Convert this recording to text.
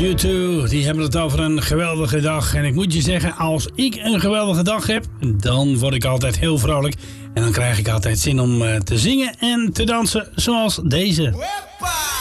U2, die hebben het over een geweldige dag. En ik moet je zeggen, als ik een geweldige dag heb, dan word ik altijd heel vrolijk. En dan krijg ik altijd zin om te zingen en te dansen zoals deze.